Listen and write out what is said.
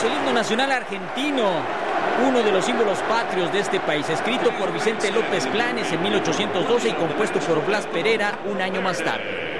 el himno nacional argentino, uno de los símbolos patrios de este país, escrito por Vicente López Planes en 1812 y compuesto por Blas Pereira un año más tarde.